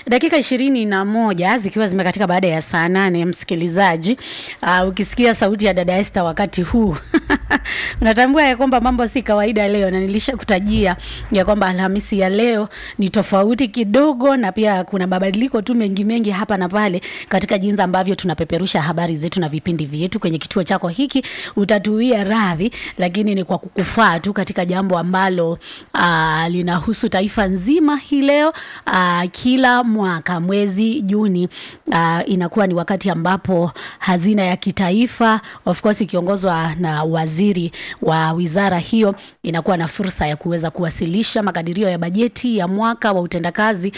Dakika 21 zikiwa zimekatika baada ya saa 8, msikilizaji. Ukisikia sauti ya dada Esther wakati huu unatambua ya kwamba mambo si kawaida leo, na nilishakutajia ya kwamba Alhamisi ya leo ni tofauti kidogo, na pia kuna mabadiliko tu mengi hapa na pale katika jinsi ambavyo tunapeperusha habari zetu na vipindi vyetu kwenye kituo chako hiki. Utatuia radhi, lakini ni kwa kukufaa tu katika jambo ambalo linahusu taifa nzima hii leo. Kila mwaka mwezi Juni inakuwa ni wakati ambapo hazina ya kitaifa, of course ikiongozwa na waziri wa wizara hiyo, inakuwa na fursa ya kuweza kuwasilisha makadirio ya bajeti ya mwaka wa utendakazi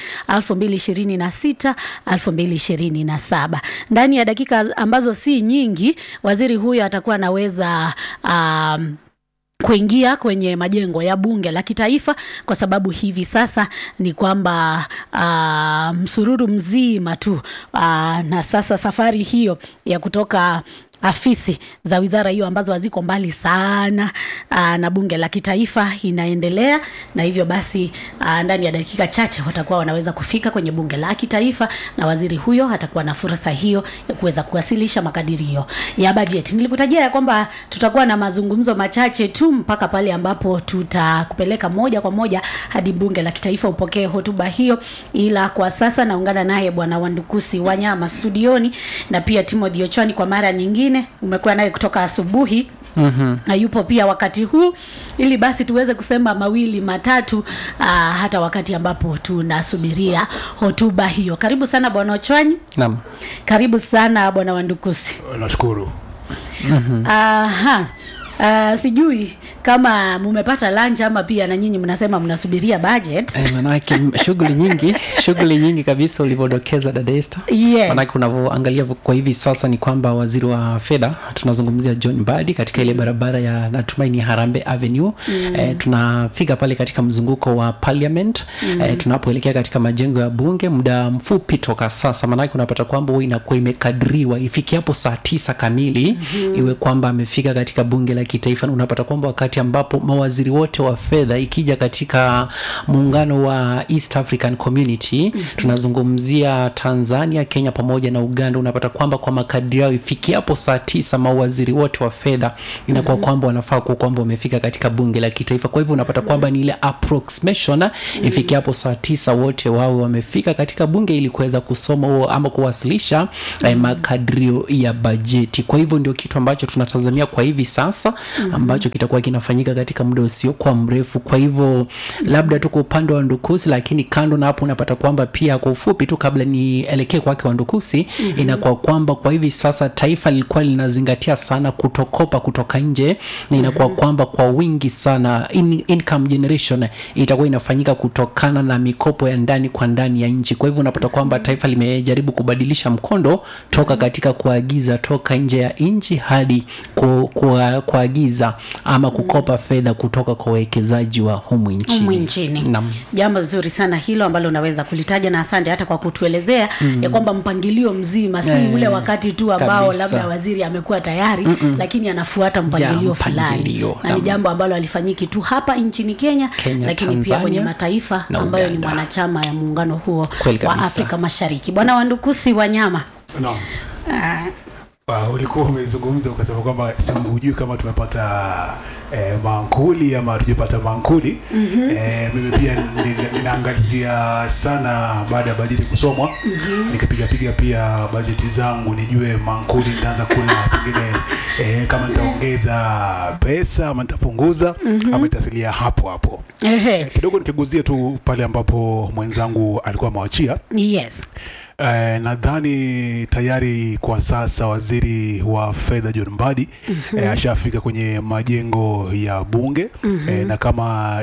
2026-2027. Ndani ya dakika ambazo si nyingi, waziri huyo atakuwa anaweza kuingia kwenye majengo ya bunge la kitaifa, kwa sababu hivi sasa ni kwamba msururu mzima tu na sasa safari hiyo ya kutoka afisi za wizara hiyo ambazo haziko mbali sana na bunge la kitaifa inaendelea, na hivyo basi ndani ya dakika chache watakuwa wanaweza kufika kwenye bunge la kitaifa, na waziri huyo atakuwa na fursa hiyo ya kuweza kuwasilisha makadirio ya bajeti. Nilikutajia ya kwamba tutakuwa na mazungumzo machache tu mpaka pale ambapo tutakupeleka moja kwa moja hadi bunge la kitaifa upokee hotuba hiyo, ila kwa sasa naungana naye Bwana Wandukusi Wanyama studioni, na pia Timothy Ochwani kwa mara nyingine umekuwa naye kutoka asubuhi. Na yupo pia wakati huu, ili basi tuweze kusema mawili matatu hata wakati ambapo tunasubiria hotuba hiyo. Karibu sana Bwana Ochwani. Naam. Karibu sana Bwana Wandukusi. Nashukuru. Sijui kama mumepata lunch ama pia na nyinyi mnasema mnasubiria budget. Manake shughuli nyingi kabisa ulivodokeza dada Esther. Yes. Manake unavyoangalia kwa hivi sasa ni kwamba waziri wa fedha, tunazungumzia John Mbadi katika ile barabara ya Natumaini Harambee Avenue. Tunafika pale katika mzunguko wa parliament. Tunapoelekea katika majengo ya bunge muda mfupi toka sasa, manake unapata kwamba wewe inakuwa imekadriwa ifikiapo saa 9 kamili iwe kwamba amefika katika bunge la kitaifa. Na unapata kwamba wakati ambapo mawaziri wote wa fedha ikija katika muungano wa East African Community, tunazungumzia Tanzania, Kenya pamoja na Uganda, unapata kwamba kwa makadirio yao ifikiapo saa 9 mawaziri wote wa fedha inakuwa kwamba wanafaa kuwa kwamba wamefika katika bunge la kitaifa. Kwa hivyo unapata kwamba ni ile approximation ifikiapo saa 9 wote wao wamefika katika bunge ili kuweza kusoma ama kuwasilisha makadirio ya bajeti. Kwa hivyo ndio kitu ambacho tunatazamia kwa hivi sasa, ambacho kitakuwa kinafanyika katika muda usio kwa mrefu. Kwa hivyo labda tu kwa upande wa Wandukusi, lakini kando na hapo unapata kwamba pia kwa ufupi tu kabla nielekee kwake Wandukusi, inakuwa kwamba kwa hivi sasa taifa lilikuwa linazingatia sana kutokopa kutoka nje, na inakuwa kwamba kwa wingi sana income generation itakuwa inafanyika kutokana na mikopo ya ndani kwa ndani ya nchi. Kwa hivyo unapata kwamba taifa limejaribu kubadilisha mkondo toka katika kuagiza toka nje ya nchi hadi kuagiza ama kukopa fedha kutoka kwa wawekezaji wa humu nchini. Jambo zuri sana hilo ambalo unaweza kulitaja, na asante hata kwa kutuelezea ya kwamba mpangilio mzima si ule wakati tu ambao labda waziri amekuwa tayari, lakini anafuata mpangilio fulani, na ni jambo ambalo alifanyiki tu hapa nchini Kenya lakini Tanzania, pia kwenye mataifa ambayo ni mwanachama ya muungano huo wa Afrika Mashariki. Bwana Wandukusi Wanyama. Naam. Ulikuwa umezungumza ukasema kwamba hujui kama tumepata mankuli ama hatujapata mankuli. Mimi pia ninaangalizia sana baada ya bajeti kusomwa, nikipiga pia bajeti zangu nijue mankuli nitaanza kula pengine kama nitaongeza pesa ama nitapunguza ama itasilia hapo. Kidogo nikiguzia tu pale ambapo mwenzangu alikuwa amewachia. Yes. Nadhani tayari kwa sasa waziri wa fedha John Mbadi ashafika kwenye majengo ya bunge, na kama